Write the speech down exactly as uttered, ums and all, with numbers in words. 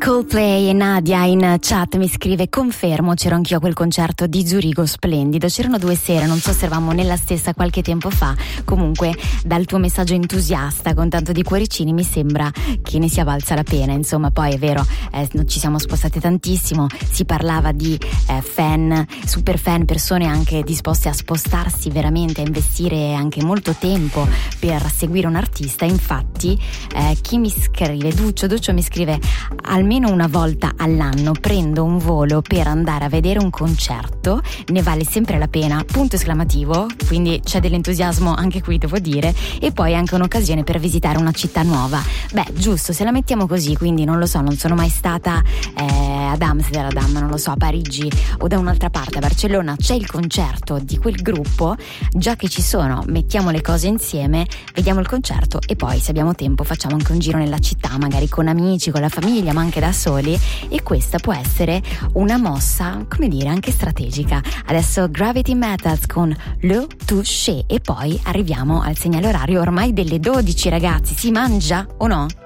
Coldplay e Nadia in chat mi scrive: confermo, c'ero anch'io a quel concerto di Zurigo, splendido. C'erano due sere, non so se eravamo nella stessa qualche tempo fa. Comunque dal tuo messaggio entusiasta con tanto di cuoricini mi sembra che ne sia valsa la pena. Insomma, poi è vero, eh, ci siamo spostati tantissimo, si parlava di eh, fan, super fan, persone anche disposte a spostarsi veramente, a investire anche molto tempo per seguire un artista. Infatti eh, chi mi scrive, Duccio, Duccio mi scrive: almeno una volta all'anno prendo un volo per andare a vedere un concerto, ne vale sempre la pena, punto esclamativo. Quindi c'è dell'entusiasmo anche qui, devo dire, e poi anche un'occasione per visitare una città nuova. Beh, giusto, se la mettiamo così, quindi non lo so, non sono mai stata eh, ad Amsterdam, non lo so, a Parigi o da un'altra parte, a Barcellona, c'è il concerto di quel gruppo, già che ci sono, mettiamo le cose insieme, vediamo il concerto e poi, se abbiamo tempo, facciamo anche un giro nella città, magari con amici, con la famiglia, ma anche da soli, e questa può essere una mossa, come dire, anche strategica. Adesso Gravity Methods con Le Touché e poi arriviamo al segnale orario ormai delle dodici, ragazzi. Si mangia o no?